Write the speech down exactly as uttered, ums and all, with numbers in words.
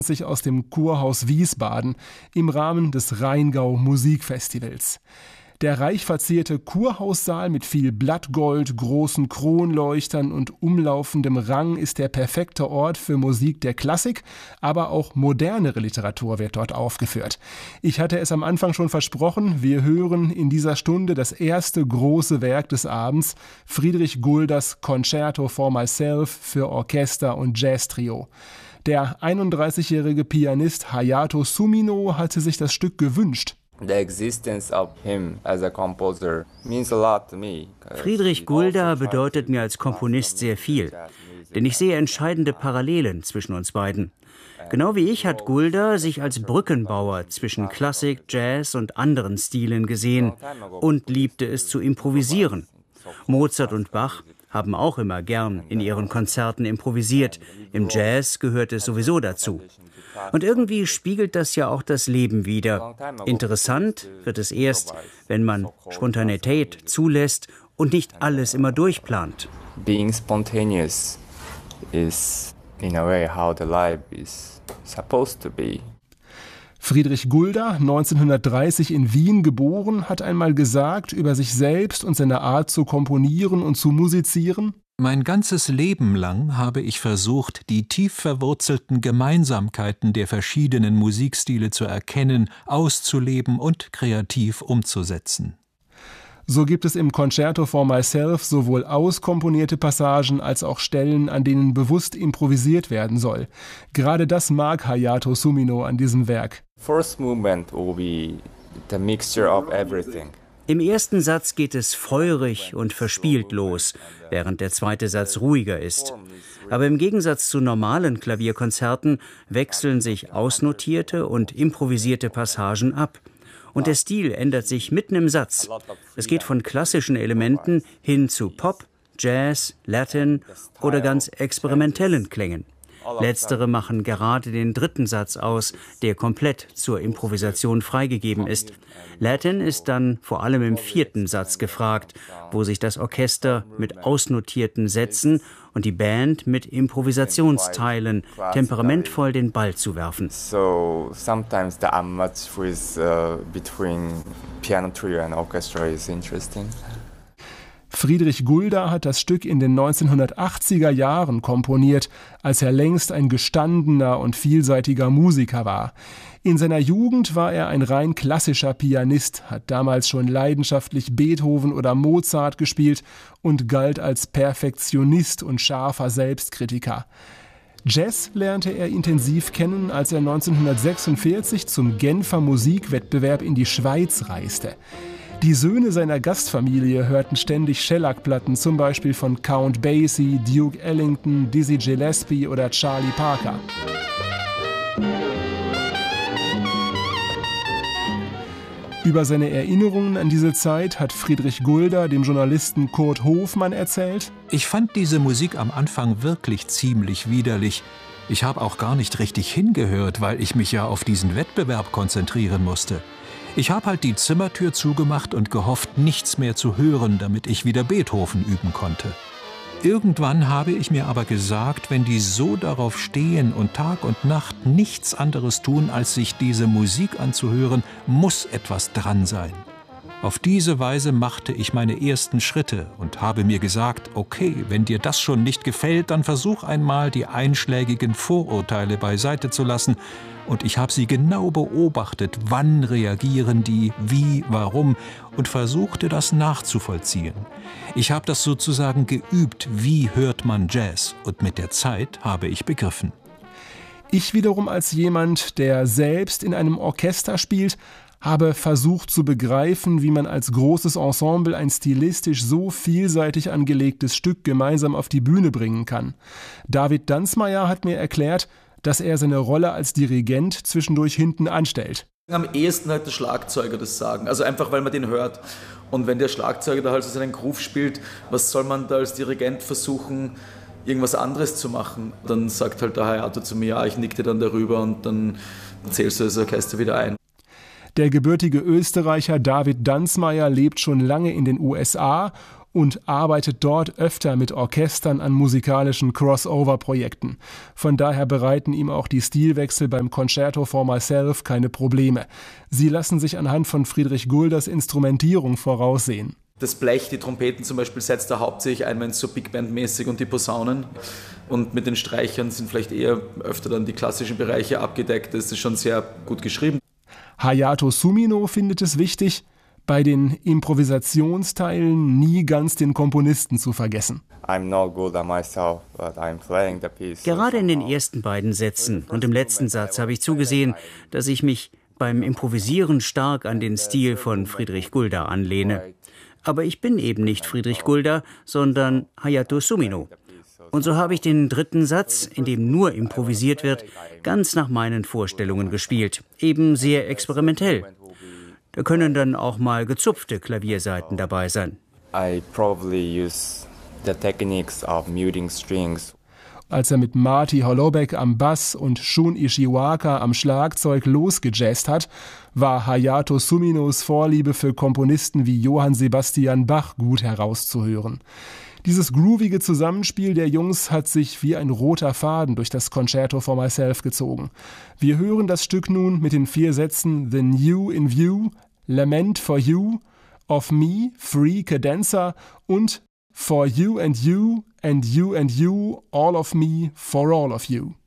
aus dem Kurhaus Wiesbaden im Rahmen des Rheingau Musikfestivals. Der reich verzierte Kurhaussaal mit viel Blattgold, großen Kronleuchtern und umlaufendem Rang ist der perfekte Ort für Musik der Klassik, aber auch modernere Literatur wird dort aufgeführt. Ich hatte es am Anfang schon versprochen, wir hören in dieser Stunde das erste große Werk des Abends, Friedrich Gulders Concerto for Myself für Orchester und Jazztrio. Der einunddreißigjährige Pianist Hayato Sumino hatte sich das Stück gewünscht. The existence of him as a composer means a lot to me. Friedrich Gulda bedeutet mir als Komponist sehr viel, denn ich sehe entscheidende Parallelen zwischen uns beiden. Genau wie ich hat Gulda sich als Brückenbauer zwischen Klassik, Jazz und anderen Stilen gesehen und liebte es zu improvisieren. Mozart und Bach haben auch immer gern in ihren Konzerten improvisiert. Im Jazz gehört es sowieso dazu. Und irgendwie spiegelt das ja auch das Leben wider. Interessant wird es erst, wenn man Spontanität zulässt und nicht alles immer durchplant. Being spontaneous is in a way how the life is supposed to be. Friedrich Gulda, neunzehnhundertdreißig in Wien geboren, hat einmal gesagt über sich selbst und seine Art zu komponieren und zu musizieren: Mein ganzes Leben lang habe ich versucht, die tief verwurzelten Gemeinsamkeiten der verschiedenen Musikstile zu erkennen, auszuleben und kreativ umzusetzen. So gibt es im Concerto for Myself sowohl auskomponierte Passagen als auch Stellen, an denen bewusst improvisiert werden soll. Gerade das mag Hayato Sumino an diesem Werk. First movement will be the mixture of everything. Im ersten Satz geht es feurig und verspielt los, während der zweite Satz ruhiger ist. Aber im Gegensatz zu normalen Klavierkonzerten wechseln sich ausnotierte und improvisierte Passagen ab. Und der Stil ändert sich mitten im Satz. Es geht von klassischen Elementen hin zu Pop, Jazz, Latin oder ganz experimentellen Klängen. Letztere machen gerade den dritten Satz aus, der komplett zur Improvisation freigegeben ist. Latin ist dann vor allem im vierten Satz gefragt, wo sich das Orchester mit ausnotierten Sätzen und die Band mit Improvisationsteilen temperamentvoll den Ball zu werfen. So sometimes the unmatch with uh, between piano trio and orchestra is interesting. Friedrich Gulda hat das Stück in den neunzehnhundertachtziger Jahren komponiert, als er längst ein gestandener und vielseitiger Musiker war. In seiner Jugend war er ein rein klassischer Pianist, hat damals schon leidenschaftlich Beethoven oder Mozart gespielt und galt als Perfektionist und scharfer Selbstkritiker. Jazz lernte er intensiv kennen, als er neunzehnhundertsechsundvierzig zum Genfer Musikwettbewerb in die Schweiz reiste. Die Söhne seiner Gastfamilie hörten ständig Shellac-Platten, zum Beispiel von Count Basie, Duke Ellington, Dizzy Gillespie oder Charlie Parker. Über seine Erinnerungen an diese Zeit hat Friedrich Gulda dem Journalisten Kurt Hofmann erzählt: Ich fand diese Musik am Anfang wirklich ziemlich widerlich. Ich habe auch gar nicht richtig hingehört, weil ich mich ja auf diesen Wettbewerb konzentrieren musste. Ich habe halt die Zimmertür zugemacht und gehofft, nichts mehr zu hören, damit ich wieder Beethoven üben konnte. Irgendwann habe ich mir aber gesagt, wenn die so darauf stehen und Tag und Nacht nichts anderes tun, als sich diese Musik anzuhören, muss etwas dran sein. Auf diese Weise machte ich meine ersten Schritte und habe mir gesagt, okay, wenn dir das schon nicht gefällt, dann versuch einmal, die einschlägigen Vorurteile beiseite zu lassen. Und ich habe sie genau beobachtet, wann reagieren die, wie, warum, und versuchte das nachzuvollziehen. Ich habe das sozusagen geübt, wie hört man Jazz, und mit der Zeit habe ich begriffen. Ich wiederum als jemand, der selbst in einem Orchester spielt, habe versucht zu begreifen, wie man als großes Ensemble ein stilistisch so vielseitig angelegtes Stück gemeinsam auf die Bühne bringen kann. David Danzmeier hat mir erklärt, dass er seine Rolle als Dirigent zwischendurch hinten anstellt. Am ehesten halt der Schlagzeuger das sagen, also einfach, weil man den hört. Und wenn der Schlagzeuger da halt so seinen Groove spielt, was soll man da als Dirigent versuchen, irgendwas anderes zu machen? Dann sagt halt der Hayato zu mir, ja, ich nick dir dann darüber und dann zählst du das Orchester wieder ein. Der gebürtige Österreicher David Danzmeier lebt schon lange in den U S A und arbeitet dort öfter mit Orchestern an musikalischen Crossover-Projekten. Von daher bereiten ihm auch die Stilwechsel beim Concerto for Myself keine Probleme. Sie lassen sich anhand von Friedrich Gulders Instrumentierung voraussehen. Das Blech, die Trompeten zum Beispiel, setzt er hauptsächlich ein, wenn es so Big Band-mäßig und die Posaunen. Und mit den Streichern sind vielleicht eher öfter dann die klassischen Bereiche abgedeckt. Das ist schon sehr gut geschrieben. Hayato Sumino findet es wichtig, bei den Improvisationsteilen nie ganz den Komponisten zu vergessen. Gerade in den ersten beiden Sätzen und im letzten Satz habe ich zugesehen, dass ich mich beim Improvisieren stark an den Stil von Friedrich Gulda anlehne. Aber ich bin eben nicht Friedrich Gulda, sondern Hayato Sumino. Und so habe ich den dritten Satz, in dem nur improvisiert wird, ganz nach meinen Vorstellungen gespielt. Eben sehr experimentell. Da können dann auch mal gezupfte Klaviersaiten dabei sein. I probably use the techniques of muting strings. Als er mit Marty Holoubek am Bass und Shun Ishiwaka am Schlagzeug losgejazzt hat, war Hayato Suminos Vorliebe für Komponisten wie Johann Sebastian Bach gut herauszuhören. Dieses groovige Zusammenspiel der Jungs hat sich wie ein roter Faden durch das Concerto for Myself gezogen. Wir hören das Stück nun mit den vier Sätzen The New in View, Lament for You, Of Me, Free Cadenza und For You and You and You and You, All of Me, For All of You.